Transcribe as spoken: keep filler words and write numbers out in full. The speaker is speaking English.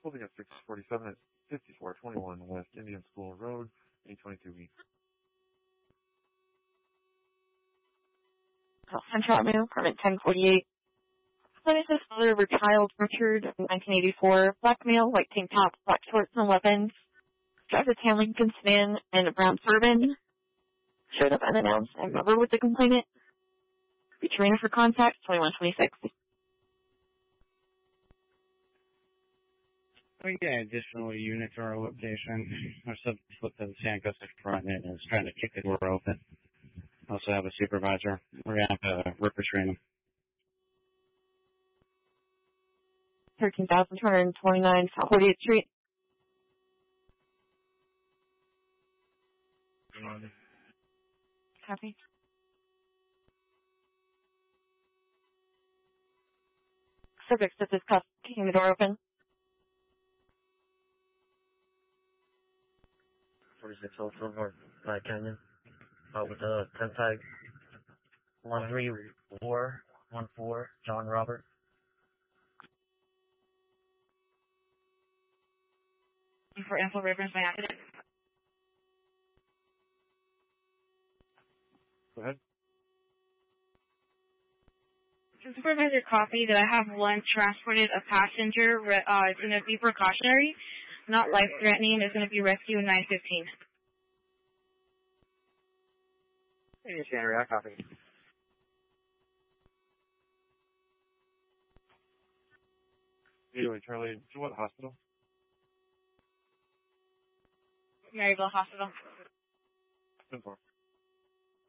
holding at six forty-seven at fifty-four twenty-one West Indian School Road, A twenty-two B. Central Avenue, apartment ten forty-eight. Witness's father of a child, Richard, nineteen eighty-four. Black male, white tank top, black shorts and weapons. Drives a tan Lincoln sedan and a brown Suburban. Showed up unannounced and member with the complainant. Returning for contact, twenty-one twenty-six. We get additional unit to our location. Our subject slipped to the handcuffs in front and is trying to kick the door open. Also have a supervisor. We're going to have to rip restrain him. thirteen thousand two hundred twenty-nine South forty-eighth Street. Copy. Subject slipped his cuff, kicking the door open. forty-six oh four North Black Canyon. Out with a ten tag. one three four one four John Robert. For info reference by accident. Go ahead. To Supervisor Coffee, that I have one transported a passenger. Uh, it's going to be precautionary, not life-threatening. It's going to be rescue nine fifteen. Hey, Shannon, I copy. Anyway, Charlie, to what hospital? Maryville Hospital. ten four.